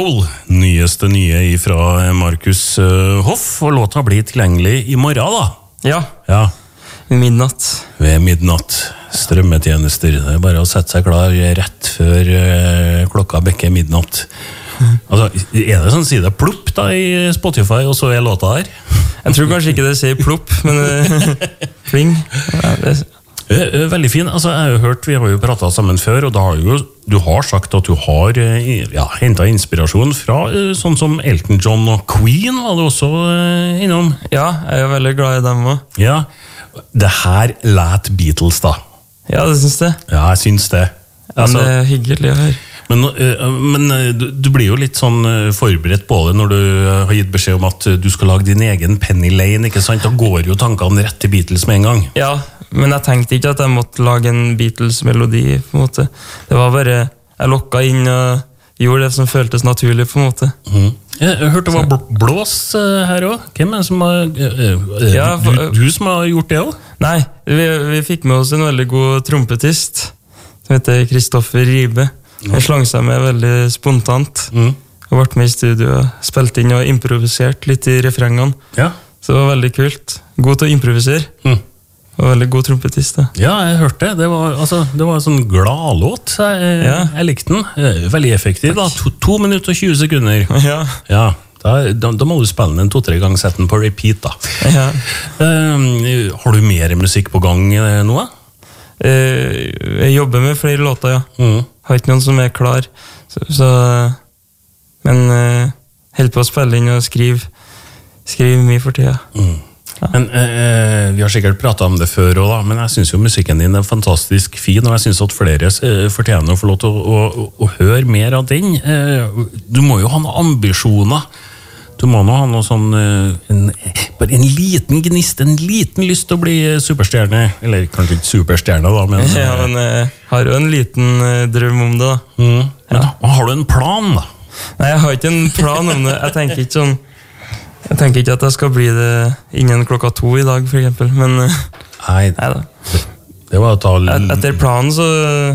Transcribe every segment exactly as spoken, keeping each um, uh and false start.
Roll, nyeste nye fra Markus Hoff, og låta blir tilgjengelig i morgen da. Ja, Ja, midnatt. ved midnatt. Strømmetjenester, det er bare å sette seg klar rett før eh, klokka bekker midnatt. Altså, er det sånn side plopp da i Spotify, og så er låta her? Jeg tror kanskje ikke det sier plopp, men uh, pling. Ja, det, Eh, Veldig fin. Altså, jeg har jo hørt, vi har jo pratet sammen før, og da har jo, du har sagt at du har eh, ja, hentet inspirasjon fra eh, sånn som Elton John og Queen, var du også eh, innom? ja, jeg er jo veldig glad i dem også. Ja, det her let Beatles da. Ja, det synes jeg. Ja, jeg synes det. Ja, Altså, det er hyggelig å høre. men eh, men eh, du, du blir jo litt sånn eh, forberedt på det når du eh, har gitt beskjed om at eh, du skal lage din egen Penny Lane, ikke sant? Da går jo tankene rett til Beatles med en gang. Ja, men jeg tenkte ikke at jeg måtte lage en Beatles-melodi, på en måte. Det var bare, jeg lokket inn og gjorde det som føltes naturlig, på en måte. Mhm. Jeg jeg hørte det var bl- blås eh, her også. Hvem er det som har... eh, eh, Ja, du, for- du som har gjort det også? Nei, vi, vi fikk med oss en veldig god trompetist, som heter Kristoffer Ribe. Han slang seg med veldig spontant, Mhm. og ble med i studio, og spilte inn og improvisert litt i refrengene. Ja. Så det var veldig kult. God til å improvisere, Mhm. og veldig god trompetist. Da. Ja, jeg hørte det. Det var, altså, det var en sånn glad låt. Jeg, Ja. jeg likte den. Eh, Veldig effektiv da. To, to minutter og tjue sekunder. Ja, Ja, da, da, da må du spille den to-tre ganger, sette den på repeat da. ja. Eh, har du mer musikk på gang eh, nå? Eh, Jeg jobber med flere låter, ja. Mhm. Har ikke noen som er klar. Så, så, men uh, holder på å spille inn og skrive, skrive mye for tida. Mm. Men eh, Vi har sikkert pratet om det før også, da, men jeg synes jo musikken din er fantastisk fin, og jeg synes at flere eh, fortjener å få lov til å, å, å høre mer av den. Eh, du må jo ha noen ambisjoner. Du må nå ha noe sånn eh, en, bare en liten gnist, en liten lyst til å bli superstjerne. Eller kanskje ikke superstjerne da, men, eh, Ja, men jeg har jo en liten eh, drøm om det, da. mm, men har du en plan da? Nei, jeg har ikke en plan om det. Jeg tenker ikke sånn Jeg tenker ikke at jeg skal bli det innen klokka to i dag, for eksempel. Men eh, Nei, nei da. det var å ta... Et- Etter planen så,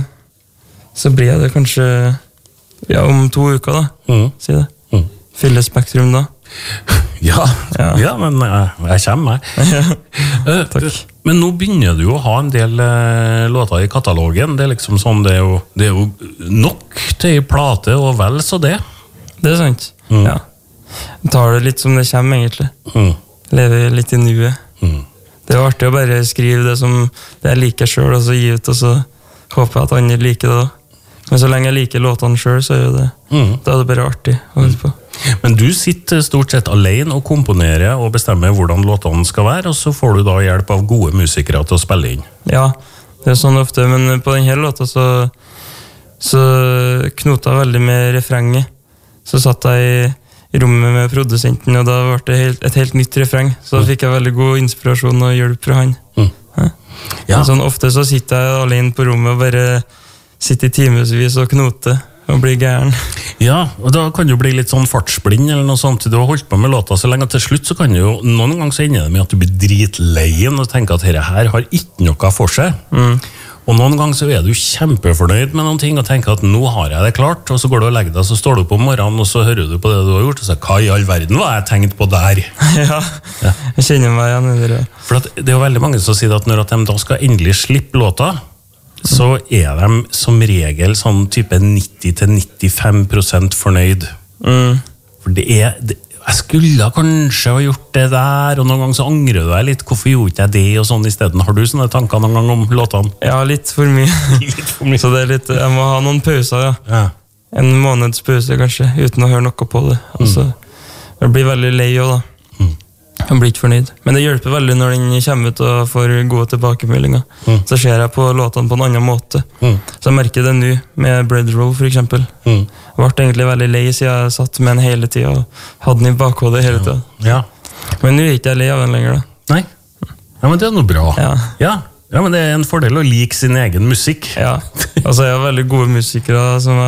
så blir jeg det kanskje ja, om to uker, da. Mm, Si det. mm. Fylle Spektrum da. Ja, ja. Ja. men jeg, jeg kommer jeg. Eh, Takk. Men nå begynner du jo å ha en del eh, låter i katalogen. Det er liksom sånn, det er jo, det er jo nok til en plate, og vel så det. Det er sant. Mm. Ja. Jeg tar det litt som det kommer, egentlig. Mm. Lever litt i nuet. Mm. Det er artig å bare skrive det som det jeg liker selv, og så gi ut, og så håper jeg at andre liker det da. Men så lenge jeg liker låtene selv, så er jo det, Mm. da er det bare artig å høre på. Men du sitter stort sett alene og komponerer og bestemmer hvordan låtene skal være, og så får du da hjelp av gode musikere til å spille inn. Ja, det er sånn ofte, men på denne låta så, så knota jeg veldig med refrenget. Så satt jeg i, i rommet med produsenten, og da ble det helt, et helt nytt refreng. Så da fikk jeg veldig god inspirasjon og hjelp fra han. Mm. Ja. Ja. Sånn, ofte så sitter jeg alene på rommet og bare sitter i timesvis og knoter og blir gæren. Ja, og da kan du bli litt sånn fartsblind eller noe sånt. Du har holdt på med låta så lenge, at til slutt så kan du jo, noen ganger så ender det med at du blir dritleien og tenker at dette her har ikke noe for seg. Mm. Og noen ganger så er du kjempefornøyd med noen ting og tenker at nå har jeg det klart, og så går du og legger deg, så står du opp om morgenen og så hører du på det du har gjort, og så hva i all verden var jeg tenkt på der? Ja, jeg kjenner meg igjen i det. For at det er jo veldig mange som sier at når at de da skal endelig slippe låta, så er de som regel sånn type nitti til nittifem prosent fornøyd. Mm. For det er, det, jeg skulle kanskje ha gjort det der, og noen ganger så angrer du deg litt, hvorfor gjorde ikke jeg det, og sånn i stedet. Har du sånne tanker noen gang om låtene? Ja, litt for mye. Litt for mye. Så det er litt, jeg må ha noen pauser, ja. Ja. En måneds pause kanskje, uten å høre noe på det. Altså, jeg blir veldig lei også da. Mm. Jeg blir ikke fornøyd. Men det hjelper veldig når den kommer ut og får gode tilbakemeldinger. Mm. Så ser jeg på låtene på en annen måte. Mm. Så jeg merker det nå med Bread Roll for eksempel. Mm. Jeg ble egentlig veldig lei siden jeg satt med den hele tiden og hadde den i bakhodet hele tiden. Ja. Men nå er ikke jeg lei av den lenger da. Nei. Ja, men det er noe bra. Ja. Ja. Ja, men det er en fordel å like sin egen musikk. Ja, altså jeg har veldig gode musikere som